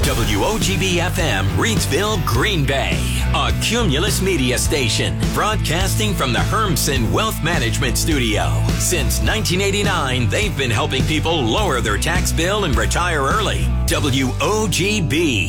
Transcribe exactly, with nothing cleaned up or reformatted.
W O G B F M, Reidsville, Green Bay. A Cumulus Media station broadcasting from the Hermsen Wealth Management Studio. Since nineteen eighty-nine, they've been helping people lower their tax bill and retire early. W O G B.